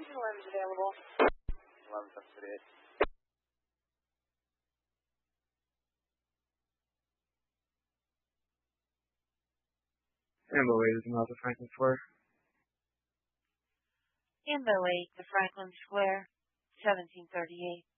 11's available. 11:38. Ambo 8 is now to Franklin Square. Ambo 8 to Franklin Square, 1738.